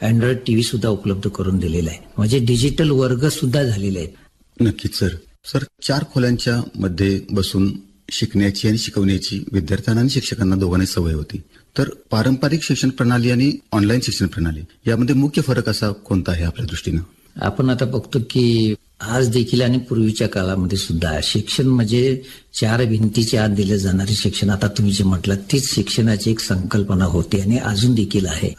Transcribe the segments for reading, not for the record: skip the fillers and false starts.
Android TV सुद्धा उपलब्ध करून दिलेला आहे. म्हणजे डिजिटल वर्ग सुद्धा झालेले आहेत. नक्कीच सर 4 खोल्यांच्या मध्ये बसून शिकण्याची आणि शिकवण्याची विद्यार्थ्यांना आणि शिक्षकांना दोघांना सवय होती. तर पारंपरिक शिक्षण प्रणाली आणि ऑनलाईन शिक्षण प्रणाली यामध्ये मुख्य फरक असा कोणता आहे आपल्या दृष्टीनं? आपण आता बघतो की आज देखील आणि पूर्वीच्या काळामध्ये सुद्धा शिक्षण म्हणजे 4 भिंतीच्या आत दिले जाणारे शिक्षण. आता तुम्ही जे म्हटलं तीच शिक्षणाची एक संकल्पना होती आणि अजून देखील आहे.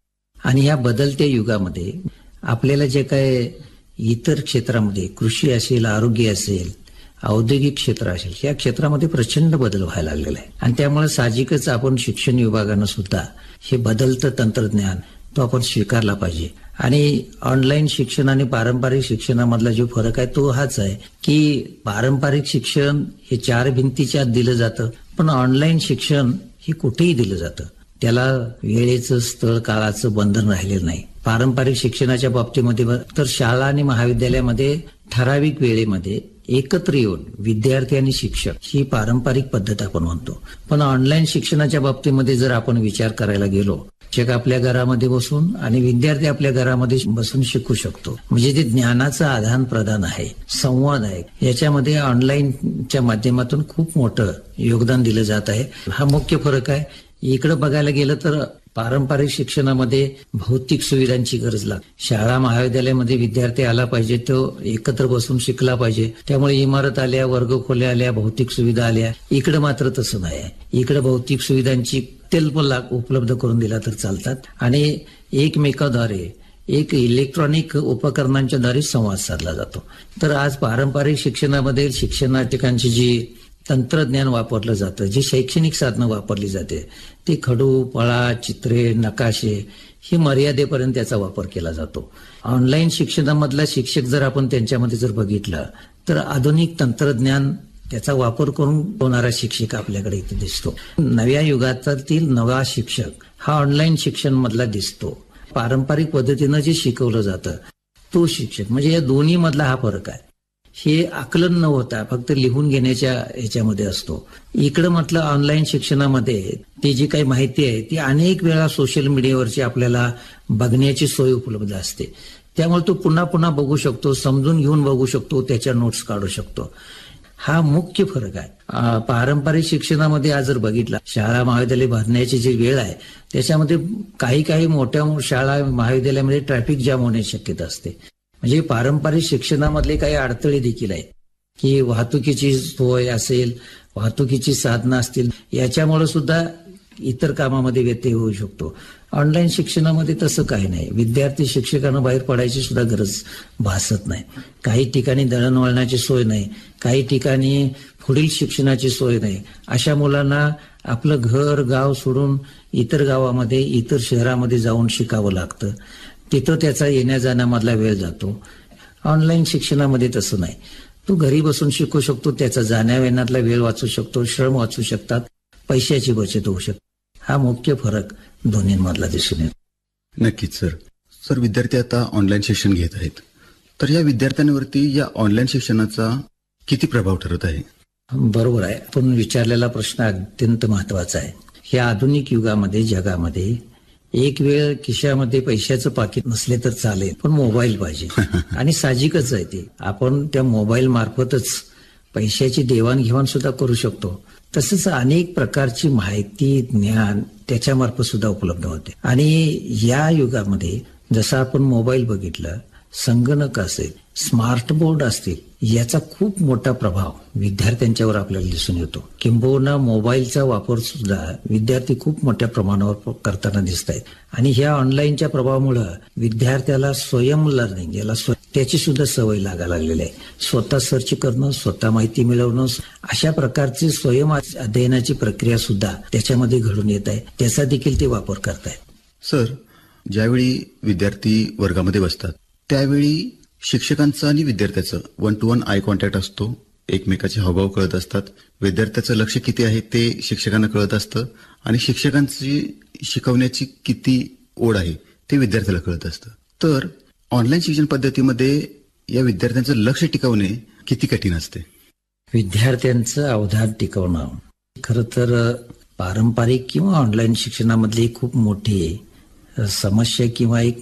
आणि या बदलत्या युगामध्ये आपल्याला जे काय इतर क्षेत्रामध्ये कृषी असेल, आरोग्य असेल, औद्योगिक क्षेत्र असेल, या क्षेत्रामध्ये प्रचंड बदल व्हायला लागलेला आहे. आणि त्यामुळे साहजिकच आपण शिक्षण विभागानं सुद्धा हे बदलतं तंत्रज्ञान तो आपण स्वीकारला पाहिजे. आणि ऑनलाईन शिक्षण आणि पारंपरिक शिक्षणामधला जो फरक आहे तो हाच आहे की पारंपरिक शिक्षण हे 4 भिंतीच्या आत दिलं जातं, पण ऑनलाईन शिक्षण हे कुठेही दिलं जातं. त्याला वेळेचं, स्थळ, काळाचं बंधन राहिलेलं नाही. पारंपरिक शिक्षणाच्या बाबतीमध्ये तर शाळा आणि महाविद्यालयामध्ये ठराविक वेळेमध्ये एकत्र येऊन विद्यार्थी आणि शिक्षक ही पारंपरिक पद्धत आपण म्हणतो. पण ऑनलाईन शिक्षणाच्या बाबतीमध्ये जर आपण विचार करायला गेलो, शिक्षक आपल्या घरामध्ये बसून आणि विद्यार्थी आपल्या घरामध्ये बसून शिकू शकतो. म्हणजे ते ज्ञानाचं आदान प्रदान आहे, संवाद आहे. याच्यामध्ये ऑनलाईनच्या माध्यमातून खूप मोठं योगदान दिलं जात आहे. हा मुख्य फरक आहे. इकडे बघायला गेलं तर पारंपरिक शिक्षणामध्ये भौतिक सुविधांची गरज लागते. शाळा महाविद्यालयामध्ये विद्यार्थी आला पाहिजे, तो एकत्र बसून शिकला पाहिजे. त्यामुळे इमारत आल्या, वर्गखोल्या आल्या, भौतिक सुविधा आल्या. इकडे मात्र तसं नाही आहे. इकडे भौतिक सुविधांची अत्यल्प लाभ उपलब्ध करून दिला तर चालतात आणि एकमेकाद्वारे एक इलेक्ट्रॉनिक उपकरणांच्या द्वारे संवाद साधला जातो. तर आज पारंपरिक शिक्षणामध्ये शिक्षणार्थींची जी तंत्रज्ञान वापरलं जातं, जी शैक्षणिक साधनं वापरली जाते, ते खडू, पळा, चित्रे, नकाशे ही मर्यादेपर्यंत त्याचा वापर केला जातो. ऑनलाईन शिक्षणामधला शिक्षक जर आपण त्यांच्यामध्ये जर बघितलं तर आधुनिक तंत्रज्ञान त्याचा वापर करून होणारा शिक्षक आपल्याकडे इथे दिसतो. नव्या युगातील नवा शिक्षक हा ऑनलाईन शिक्षण मधला दिसतो. पारंपरिक पद्धतीनं जे शिकवलं जातं तो शिक्षक, म्हणजे या दोन्ही मधला हा फरक आहे. हे आकलन न होता फक्त लिहून घेण्याच्या ह्याच्यामध्ये असतो. इकडं म्हटलं ऑनलाईन शिक्षणामध्ये ती जी काही माहिती आहे ती अनेक वेळा सोशल मीडियावरची आपल्याला बघण्याची सोय उपलब्ध असते. त्यामुळे तो पुन्हा पुन्हा बघू शकतो, समजून घेऊन बघू शकतो, त्याच्या नोट्स काढू शकतो. हा मुख्य फरक आहे. पारंपरिक शिक्षणामध्ये आज जर बघितला, शाळा महाविद्यालय भरण्याची जी वेळ आहे त्याच्यामध्ये काही मोठ्या शाळा महाविद्यालयामध्ये ट्रॅफिक जाम होण्याची शक्यता असते. म्हणजे पारंपरिक शिक्षणामधले काही अडथळे देखील आहेत की वाहतुकीची सोय असेल, वाहतुकीची साधनं असतील, याच्यामुळे सुद्धा इतर कामामध्ये व्यत्यय होऊ शकतो. ऑनलाईन शिक्षणामध्ये तसं काही नाही. विद्यार्थी शिक्षकांना बाहेर पडायची सुद्धा गरज भासत नाही. काही ठिकाणी दळणवळणाची सोय नाही, काही ठिकाणी पुढील शिक्षणाची सोय नाही. अशा मुलांना आपलं घर गाव सोडून इतर गावामध्ये, इतर शहरामध्ये जाऊन शिकावं लागतं. तिथं त्याचा येण्या जाण्यामधला वेळ जातो. ऑनलाईन शिक्षणामध्ये तसं नाही. तो घरी बसून शिकू शकतो, त्याचा जाण्या येण्यातला वेळ वाचू शकतो, श्रम वाचू शकतात, पैशाची बचत होऊ शकते. हा मुख्य फरक दोन्हीमधला दिसून येतो. नक्कीच सर विद्यार्थी आता ऑनलाईन शिक्षण घेत आहेत, तर या विद्यार्थ्यांवरती या ऑनलाईन शिक्षणाचा किती प्रभाव ठरत आहे? बरोबर आहे. आपण विचारलेला प्रश्न अत्यंत महत्वाचा आहे. या आधुनिक युगामध्ये, जगामध्ये एक वेळ खिशामध्ये पैशाचं पाकिट नसले तर चालेल, पण मोबाईल पाहिजे. आणि साहजिकच आहे ते. आपण त्या मोबाईल मार्फतच पैशाची देवाणघेवाण सुद्धा करू शकतो. तसंच अनेक प्रकारची माहिती, ज्ञान त्याच्यामार्फत सुद्धा उपलब्ध होते. आणि या युगामध्ये जसं आपण मोबाईल बघितलं, संगणक असेल, स्मार्ट बोर्ड असतील, याचा खूप मोठा प्रभाव विद्यार्थ्यांच्यावर आपल्याला दिसून येतो. किंबहुना मोबाईलचा वापर सुद्धा विद्यार्थी खूप मोठ्या प्रमाणावर करताना दिसत आहेत. आणि ह्या ऑनलाईनच्या प्रभावामुळे विद्यार्थ्याला स्वयं लर्निंग, याला त्याची सुद्धा सवय लागायला लागलेली आहे. स्वतः सर्च करणं, स्वतः माहिती मिळवणं, अशा प्रकारची स्वयं अध्ययनाची प्रक्रिया सुद्धा त्याच्यामध्ये घडून येत आहे. त्याचा देखील ते वापर करतायत. सर, ज्यावेळी विद्यार्थी वर्गामध्ये बसतात त्यावेळी शिक्षकांचं आणि विद्यार्थ्याचं 1 to 1 आय कॉन्टॅक्ट असतो. एकमेकाचे हावभाव कळत असतात. विद्यार्थ्याचं लक्ष किती आहे ते शिक्षकांना कळत असतं आणि शिक्षकांची शिकवण्याची किती ओढ आहे ते विद्यार्थ्याला कळत असतं. तर ऑनलाईन शिक्षण पद्धतीमध्ये या विद्यार्थ्यांचं लक्ष टिकवणे किती कठीण असते? विद्यार्थ्यांचं अवधान टिकवणं खरं तर पारंपरिक किंवा ऑनलाईन शिक्षणामधली खूप मोठी समस्या किंवा एक